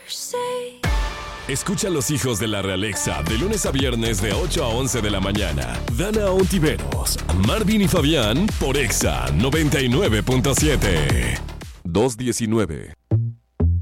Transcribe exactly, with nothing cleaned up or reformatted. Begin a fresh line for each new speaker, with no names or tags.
Escucha a los hijos de la Realexa de lunes a viernes de ocho a once de la mañana. Dana Ontiveros, Marvin y Fabián por Exa noventa y nueve punto siete. dos diecinueve.